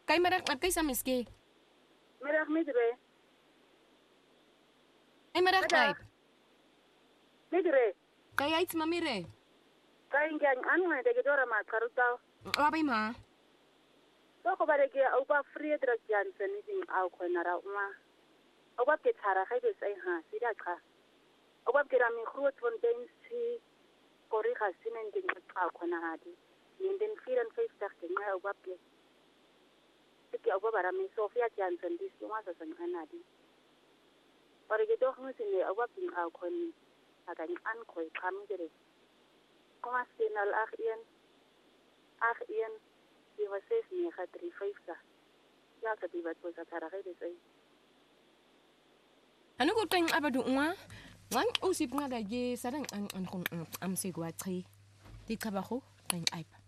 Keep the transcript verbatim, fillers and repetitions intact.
Kay merag at kay sa miski. Merag midre. Ay merag kay. Midre. Kay ay mamire. Kay ngang anu na de dora ma karutaw. Abay ma. To ko bare ke au ba Friedrich Jansen ni au ko na ra ma. Au ba ke tsara khay be sai ha sida ka. Au ba ke ra mi khruot von den si kori ga sinen ding ka ko na hadi. Yin den vierundvijftig ding ma au ba ke. Ke au ba bara mi Sofia Jansen dis ma sa sang anadi. Bare ke doch mu sine au ba ding au ko ni. Agan an ko kam dire. Kom as sinal ag een ag een die was zes negen drie vijftig. Ja, dat die wat was dat haar rede is. Ano ko tang abadu nga? Wan usip nga da ye sarang an an kon am sigwa tri. Di kabaho tang aipa.